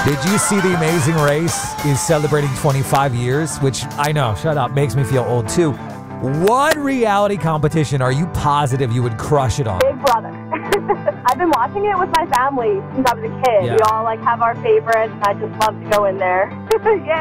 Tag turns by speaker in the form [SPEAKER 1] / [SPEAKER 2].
[SPEAKER 1] Did you see The Amazing Race is celebrating 25 years? Which I know, shut up, makes me feel old too. What reality competition are you positive you would crush it on?
[SPEAKER 2] Big Brother. I've been watching it with my family since I was a kid.
[SPEAKER 1] Yeah.
[SPEAKER 2] We all have our favorites, and I just love to go in there. Yeah.